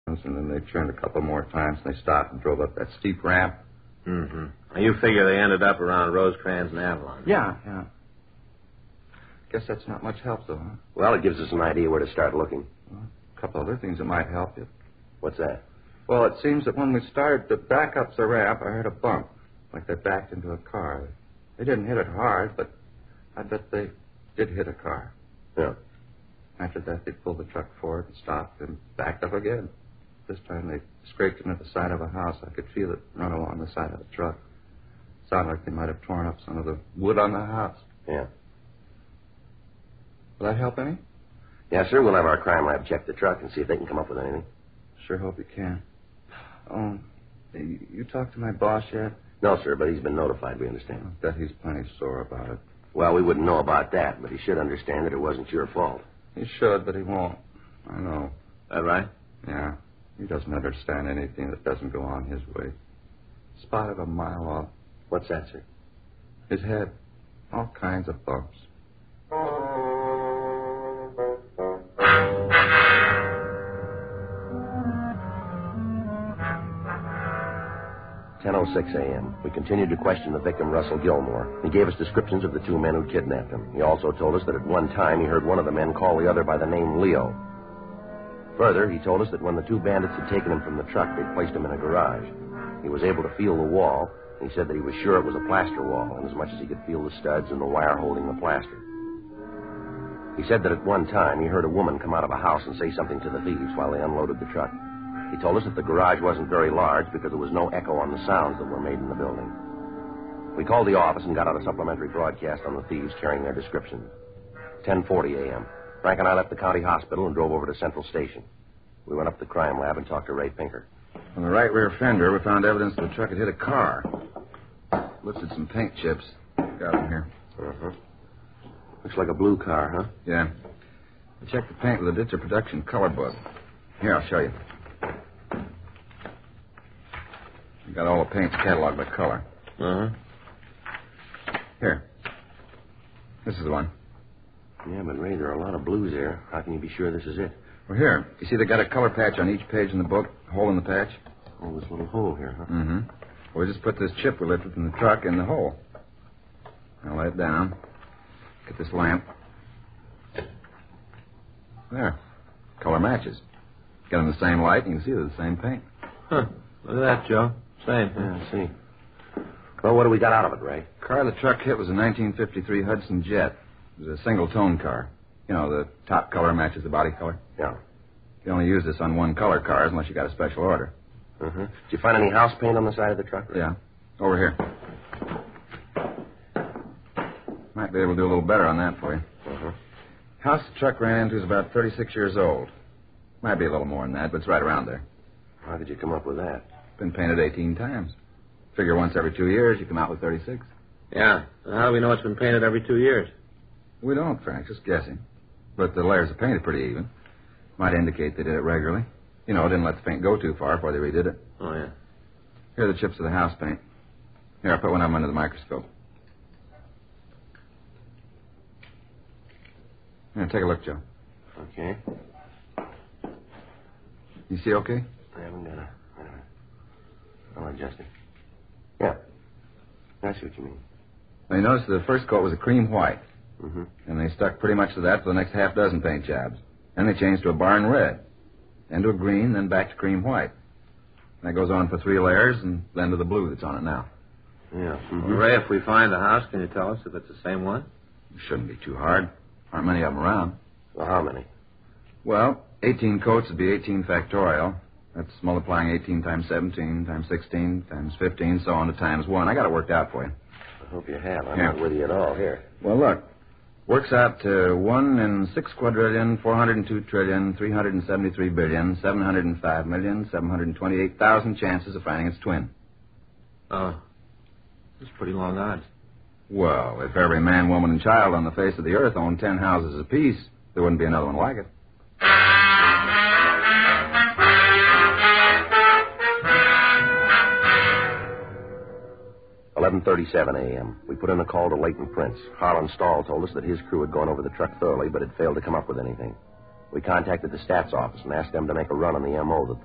and then they turned a couple more times, and they stopped and drove up that steep ramp. Mm-hmm. Now, you figure they ended up around Rosecrans and Avalon. Yeah. Guess that's not much help, though, huh? Well, it gives us an idea where to start looking. Well, a couple other things that might help you. What's that? Well, it seems that when we started to back up the ramp, I heard a bump, like they backed into a car. They didn't hit it hard, but I bet they did hit a car. Yeah. After that, they pulled the truck forward and stopped and backed up again. This time they scraped into the side of a house. I could feel it run along the side of the truck. Sounded like they might have torn up some of the wood on the house. Yeah. Will that help any? Yeah, sir. We'll have our crime lab check the truck and see if they can come up with anything. Sure hope you can. Oh, you talked to my boss yet? No, sir, but he's been notified, we understand. I bet he's plenty sore about it. Well, we wouldn't know about that, but he should understand that it wasn't your fault. He should, but he won't. I know. That right? Yeah. He doesn't understand anything that doesn't go on his way. Spotted a mile off. What's that, sir? His head. All kinds of bumps. 10:06 a.m. We continued to question the victim, Russell Gilmore. He gave us descriptions of the two men who kidnapped him. He also told us that at one time he heard one of the men call the other by the name Leo. Further, he told us that when the two bandits had taken him from the truck, they'd placed him in a garage. He was able to feel the wall. He said that he was sure it was a plaster wall, inasmuch as he could feel the studs and the wire holding the plaster. He said that at one time he heard a woman come out of a house and say something to the thieves while they unloaded the truck. He told us that the garage wasn't very large because there was no echo on the sounds that were made in the building. We called the office and got out a supplementary broadcast on the thieves carrying their descriptions. 10:40 a.m. Frank and I left the county hospital and drove over to Central Station. We went up to the crime lab and talked to Ray Pinker. On the right rear fender, we found evidence that the truck had hit a car. Lifted some paint chips. Got them here. Uh-huh. Looks like a blue car, huh? Yeah. I checked the paint with a Ditzer Production color book. Here, I'll show you. We got all the paints cataloged by color. Uh-huh. Here. This is the one. Yeah, but Ray, there are a lot of blues there. How can you be sure this is it? Well, here. You see they got a color patch on each page in the book? Hole in the patch? Oh, this little hole here, huh? Mm-hmm. We just put this chip we lifted from the truck in the hole. Now lay it down. Get this lamp. There. Color matches. Get them the same light, and you can see they're the same paint. Huh. Look at that, Joe. Same. Yeah, I see. Well, what do we got out of it, Ray? The car the truck hit was a 1953 Hudson Jet. It was a single-tone car. You know, the top color matches the body color. Yeah. You can only use this on one-color cars unless you got a special order. Uh-huh. Did you find any house paint on the side of the truck? Ray? Yeah. Over here. Might be able to do a little better on that for you. Uh-huh. House the truck ran into is about 36 years old. Might be a little more than that, but it's right around there. How did you come up with that? Been painted 18 times. Figure once every 2 years, you come out with 36. Yeah. How do we know it's been painted every 2 years? We don't, Frank. Just guessing. But the layers of paint are pretty even. Might indicate they did it regularly. You know, didn't let the paint go too far before they redid it. Oh, yeah. Here are the chips of the house paint. Here, I put one of them under the microscope. Here, take a look, Joe. Okay. You see okay? I haven't got a... I'll adjust it. Yeah. I see what you mean. Now, you notice the first coat was a cream white. Mm-hmm. And they stuck pretty much to that for the next half dozen paint jobs. Then they changed to a barn red. Then to a green, then back to cream white. That goes on for 3 layers, and then to the blue that's on it now. Yeah. Mm-hmm. Well, Ray, if we find the house, can you tell us if it's the same one? It shouldn't be too hard. Aren't many of them around. Well, how many? Well, 18 coats would be 18 factorial. That's multiplying 18 times 17 times 16 times 15, so on to times 1. I got it worked out for you. I hope you have. I'm Here. not with you at all. Here. Well, look. Works out to 1 in 6 quadrillion, 402 trillion, 373 billion, 705 million, 728,000 chances of finding its twin. Oh. That's pretty long odds. Well, if every man, woman, and child on the face of the earth owned 10 houses apiece, there wouldn't be another one like it. $11:37 a.m. We put in a call to Leighton Prince. Harlan Stahl told us that his crew had gone over the truck thoroughly, but had failed to come up with anything. We contacted the stats office and asked them to make a run on the M.O. that